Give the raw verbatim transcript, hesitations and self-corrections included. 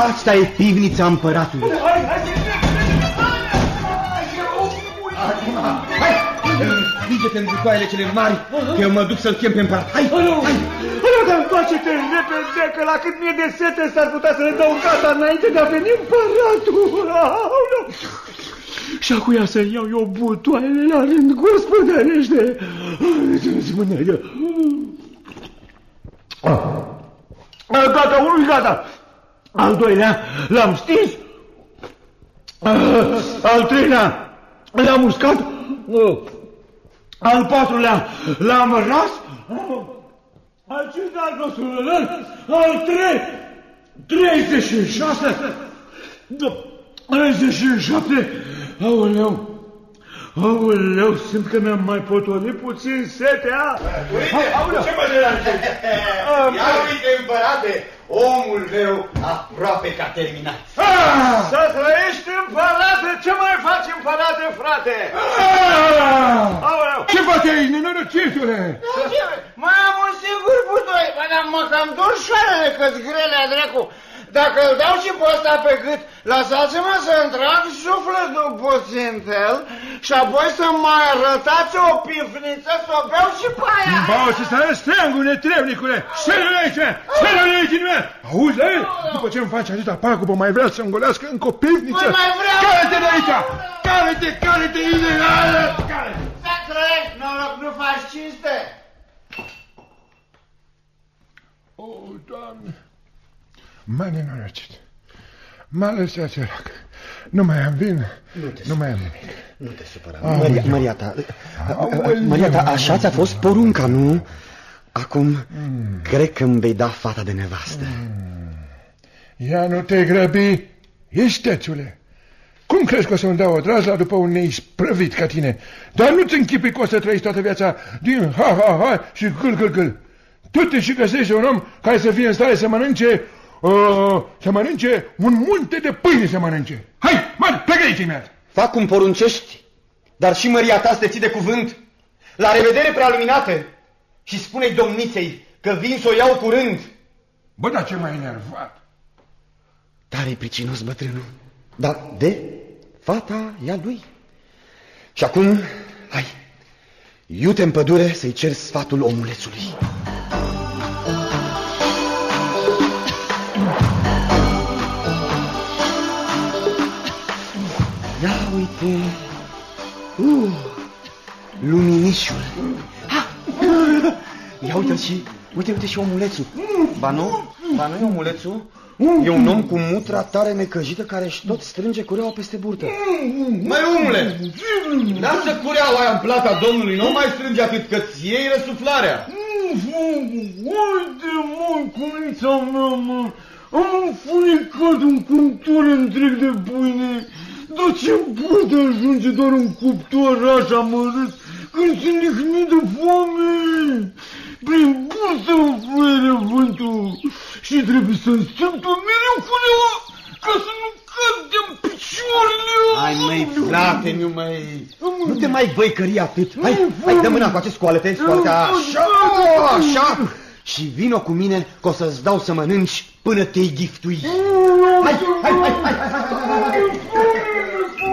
Asta e pivnița împăratului. Acum, hai! Învinge-te în butoaiele cele mari, că eu mă duc să-l chem pe împărat. Hai, hai, hai! Dar întoarce-te repede, că la cât mie de sete s-ar putea să le dau gata înainte de a veni împăratul. Și acuia să iau eu butoaiele la rând, gospodărește. Gata, unul gata. Al doilea l-am stins. Al treilea l-am uscat. Al patrulea l-am ras. Al cincilea nostru, al trei, treizeci și șase, treizeci și șapte, aoleu, aoleu, simt că mi-am mai potolit puțin setea. Uite, ce mă deranjezi? Ia uite, împărate, omul meu aproape că a terminat. Să trăiești, împărate, ce mai faci, împărate, frate? Aoleu. Ce faci aici, nenorocitule? Mai am un singur butoi, mă cam dor șoarele că-s grele, dracu. Dacă îl dau și pe ăsta pe gât, lăsați-mă să-mi trag sufletul puțin el și apoi să mai arătați o pifniță să o beau și pe aia. Bau și să arăți steangul, netrebnicule! Șerele aici! Șerele aici din mea! Auzi, la el? După ce îmi faci atâta pagubă, mai vrea să-mi golească încă o pifniță? Păi mai vreau! Care-te de aici! Care-te, care-te, ilegală! Care-te! Să trăiești, noroc, nu faci cinste! O, Doamne! M-a nenorocit. M-a lăsat sărac. Nu mai am vin, nu, nu mai am nimic. Nu te supăra. Maria, Maria ta, Maria ta, așa ți-a fost porunca, nu? Acum, mm. cred că îmi vei da fata de nevastă. Mm. Ia nu te grăbi, istețule. Cum crezi că o să-mi dau o drazla după un neisprăvit ca tine? Dar nu-ți închipui că o să trăiești toată viața din ha-ha-ha și gâl-gâl-gâl. Tu te și găsești un om care să fie în stare să mănânce... Uh, să mănânce un munte de pâine să mănânce. Hai, mă, plecă aici imediat. Fac cum poruncești, dar și Maria ta să te ții de cuvânt. La revedere, prealuminate. Și spune-i domniței că vin să o iau curând. Bă, dar ce m-ai enervat. Tare-i pricinos bătrânul. Dar de fata e a lui. Și acum, hai, iute în pădure să-i cer sfatul omulețului. Ia uite, uh, luminișul. Ha! Ia uite și, uite, uite și omulețul. Ba nu, ba nu e omulețul. E un om cu mutra tare necăjită care își tot strânge cureaua peste burtă. Măi, omule, lasă cureaua aia în plata domnului, nu mai strânge atât, că-ți iei răsuflarea. Uite, mă, culița mea, mă, am înfunicat un cuptor întreg de pâine. Dar ce poate ajunge doar un cuptor așa mărât când sunt lihnit de foame? Prin bursă îmi fluie vântul și trebuie să-mi strâng pe mereu culeaua ca să nu cad de-mi picioarele. Hai, măi, frate, nu mai... Nu te mai băicări atât. Hai, hai, dă mâna cu acest scoală-te, scoală-te, așa, așa. Și vino cu mine că o să-ți dau să mănânci până te-i giftui. Hai, hai, hai, hai, hai, hai, hai.